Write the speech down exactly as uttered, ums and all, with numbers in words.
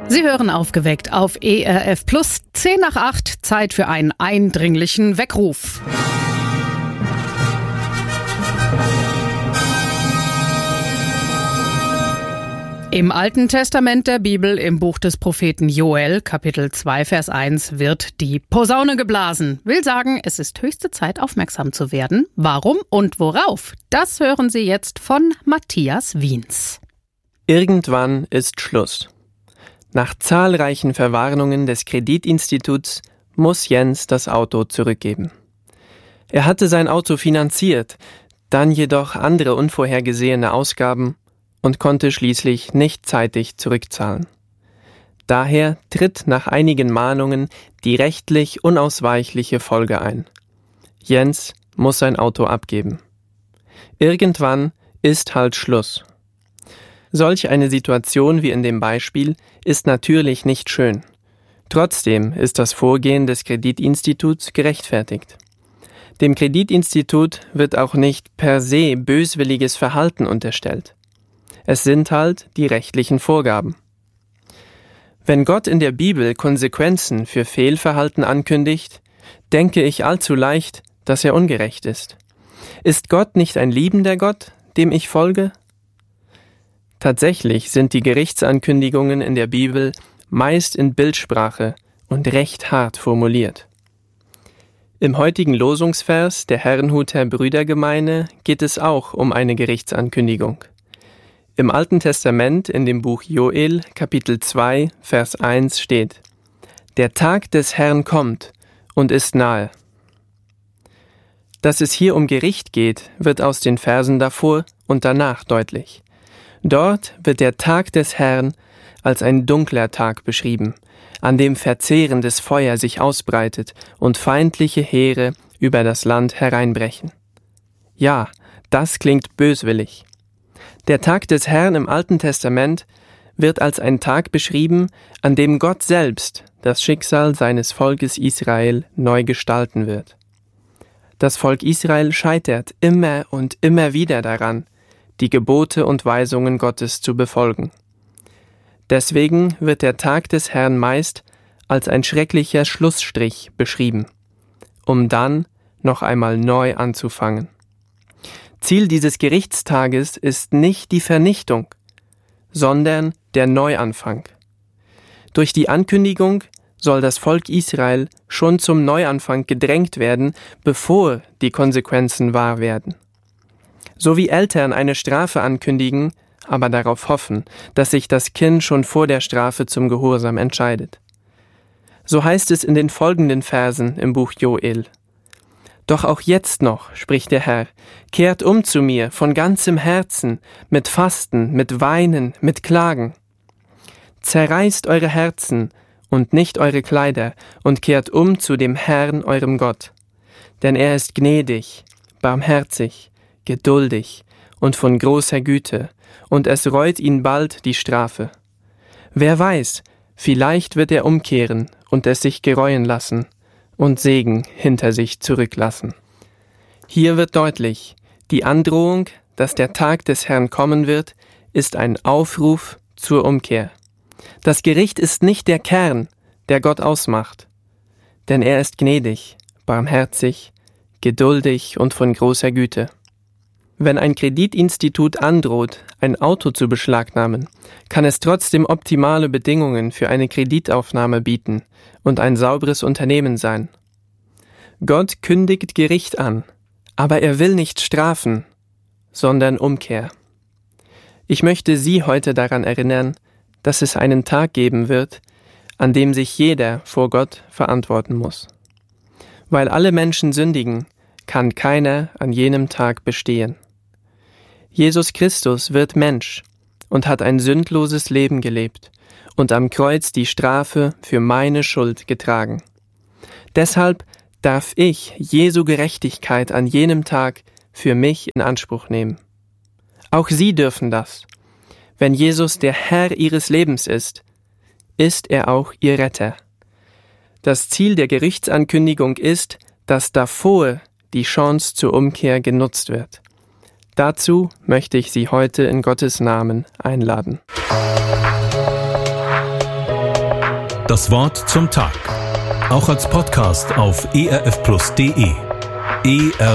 Sie hören Aufgeweckt auf E R F Plus, zehn nach acht, Zeit für einen eindringlichen Weckruf. Im Alten Testament der Bibel, im Buch des Propheten Joel, Kapitel zwei, Vers eins, wird die Posaune geblasen. Will sagen, es ist höchste Zeit, aufmerksam zu werden. Warum und worauf? Das hören Sie jetzt von Matthias Wiens. Irgendwann ist Schluss. Nach zahlreichen Verwarnungen des Kreditinstituts muss Jens das Auto zurückgeben. Er hatte sein Auto finanziert, dann jedoch andere unvorhergesehene Ausgaben und konnte schließlich nicht zeitig zurückzahlen. Daher tritt nach einigen Mahnungen die rechtlich unausweichliche Folge ein. Jens muss sein Auto abgeben. Irgendwann ist halt Schluss. Solch eine Situation wie in dem Beispiel ist natürlich nicht schön. Trotzdem ist das Vorgehen des Kreditinstituts gerechtfertigt. Dem Kreditinstitut wird auch nicht per se böswilliges Verhalten unterstellt. Es sind halt die rechtlichen Vorgaben. Wenn Gott in der Bibel Konsequenzen für Fehlverhalten ankündigt, denke ich allzu leicht, dass er ungerecht ist. Ist Gott nicht ein liebender Gott, dem ich folge? Tatsächlich sind die Gerichtsankündigungen in der Bibel meist in Bildsprache und recht hart formuliert. Im heutigen Losungsvers der Herrnhuter Brüdergemeine geht es auch um eine Gerichtsankündigung. Im Alten Testament in dem Buch Joel, Kapitel zwei, Vers eins steht: Der Tag des Herrn kommt und ist nahe. Dass es hier um Gericht geht, wird aus den Versen davor und danach deutlich. Dort wird der Tag des Herrn als ein dunkler Tag beschrieben, an dem verzehrendes Feuer sich ausbreitet und feindliche Heere über das Land hereinbrechen. Ja, das klingt böswillig. Der Tag des Herrn im Alten Testament wird als ein Tag beschrieben, an dem Gott selbst das Schicksal seines Volkes Israel neu gestalten wird. Das Volk Israel scheitert immer und immer wieder daran, die Gebote und Weisungen Gottes zu befolgen. Deswegen wird der Tag des Herrn meist als ein schrecklicher Schlussstrich beschrieben, um dann noch einmal neu anzufangen. Ziel dieses Gerichtstages ist nicht die Vernichtung, sondern der Neuanfang. Durch die Ankündigung soll das Volk Israel schon zum Neuanfang gedrängt werden, bevor die Konsequenzen wahr werden. So wie Eltern eine Strafe ankündigen, aber darauf hoffen, dass sich das Kind schon vor der Strafe zum Gehorsam entscheidet. So heißt es in den folgenden Versen im Buch Joel: Doch auch jetzt noch, spricht der Herr, kehrt um zu mir von ganzem Herzen, mit Fasten, mit Weinen, mit Klagen. Zerreißt eure Herzen und nicht eure Kleider und kehrt um zu dem Herrn, eurem Gott. Denn er ist gnädig, barmherzig, geduldig und von großer Güte, und es reut ihn bald die Strafe. Wer weiß, vielleicht wird er umkehren und es sich gereuen lassen und Segen hinter sich zurücklassen. Hier wird deutlich, die Androhung, dass der Tag des Herrn kommen wird, ist ein Aufruf zur Umkehr. Das Gericht ist nicht der Kern, der Gott ausmacht, denn er ist gnädig, barmherzig, geduldig und von großer Güte. Wenn ein Kreditinstitut androht, ein Auto zu beschlagnahmen, kann es trotzdem optimale Bedingungen für eine Kreditaufnahme bieten und ein sauberes Unternehmen sein. Gott kündigt Gericht an, aber er will nicht strafen, sondern Umkehr. Ich möchte Sie heute daran erinnern, dass es einen Tag geben wird, an dem sich jeder vor Gott verantworten muss. Weil alle Menschen sündigen, kann keiner an jenem Tag bestehen. Jesus Christus wird Mensch und hat ein sündloses Leben gelebt und am Kreuz die Strafe für meine Schuld getragen. Deshalb darf ich Jesu Gerechtigkeit an jenem Tag für mich in Anspruch nehmen. Auch Sie dürfen das. Wenn Jesus der Herr Ihres Lebens ist, ist er auch Ihr Retter. Das Ziel der Gerichtsankündigung ist, dass davor die Chance zur Umkehr genutzt wird. Dazu möchte ich Sie heute in Gottes Namen einladen. Das Wort zum Tag. Auch als Podcast auf e r f plus punkt d e. E R